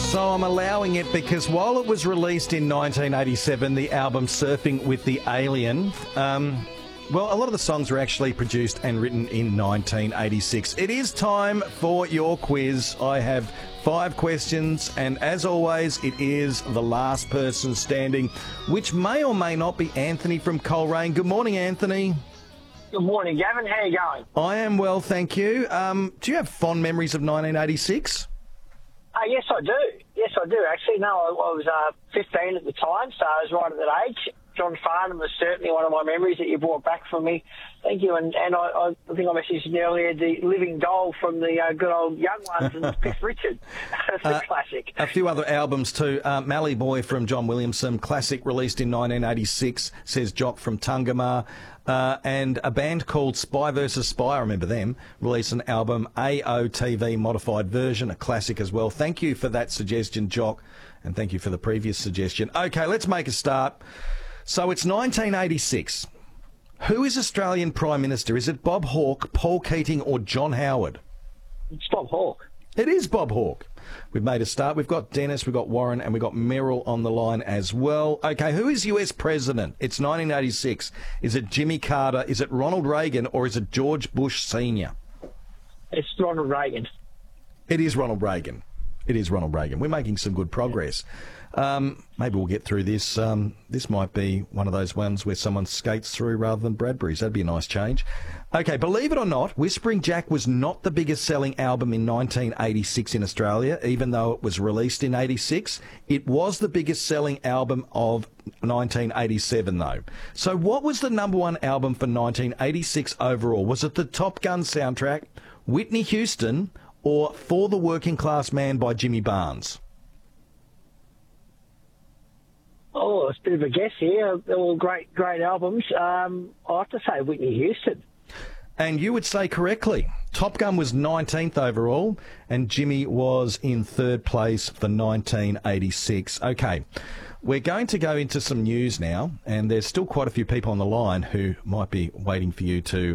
So I'm allowing it because while it was released in 1987, the album Surfing with the Alien, well, a lot of the songs were actually produced and written in 1986. It is time for your quiz. I have 5 questions, and as always, it is the last person standing, which may or may not be Anthony from Coleraine. Good morning, Anthony. Good morning, Gavin. How are you going? I am well, thank you. Do you have fond memories of 1986? Yes, I do. Yes, I do, actually. No, I was 15 at the time, so I was right at that age. John Farnham was certainly one of my memories that you brought back for me. Thank you. And I think I messaged you earlier, the living doll from the good old Young Ones and Cliff Richard. That's a classic. A few other albums too. Mallee Boy from John Williamson, classic, released in 1986, says Jock from Tungamar. And a band called Spy vs. Spy, I remember them, released an album, AOTV Modified Version, a classic as well. Thank you for that suggestion, Jock, and thank you for the previous suggestion. OK, let's make a start. So it's 1986. Who is Australian Prime Minister? Is it Bob Hawke, Paul Keating or John Howard? It's Bob Hawke. It is Bob Hawke. We've made a start. We've got Dennis, we've got Warren, and we've got Merrill on the line as well. OK, who is US President? It's 1986. Is it Jimmy Carter, is it Ronald Reagan, or is it George Bush Sr.? It's Ronald Reagan. It is Ronald Reagan. It is Ronald Reagan. We're making some good progress. Maybe we'll get through this. This might be one of those ones where someone skates through rather than Bradbury's. That'd be a nice change. OK, believe it or not, Whispering Jack was not the biggest selling album in 1986 in Australia, even though it was released in 86. It was the biggest selling album of 1987, though. So what was the number one album for 1986 overall? Was it the Top Gun soundtrack, Whitney Houston, or For the Working Class Man by Jimmy Barnes? Oh, it's a bit of a guess here. They're all great albums. I'll have to say Whitney Houston. And you would say correctly. Top Gun was 19th overall, and Jimmy was in 3rd place for 1986. OK, we're going to go into some news now, and there's still quite a few people on the line who might be waiting for you to